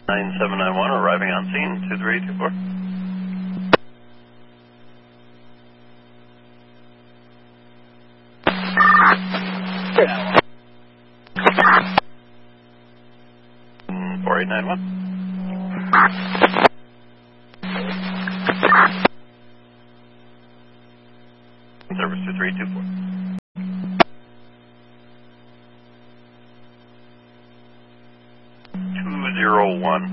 9791 arriving on scene, 23824. Yeah. 4891. Service 2324. 201.